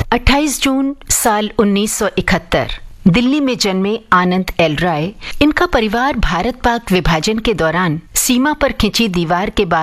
28 जून साल 1971 दिल्ली में जन्मे आनंद एल राय। इनका परिवार भारत पाक विभाजन के दौरान सीमा पर खिंची दीवार के बाद